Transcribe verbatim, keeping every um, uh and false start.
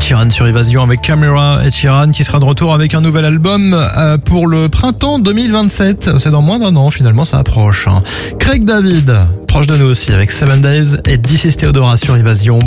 Sheeran sur Évasion avec Camera et Sheeran qui sera de retour avec un nouvel album euh, pour le printemps deux mille vingt-sept. C'est dans moins d'un an, finalement ça approche. Craig David, proche de nous aussi avec Seven Days et This is Theodora sur Évasion.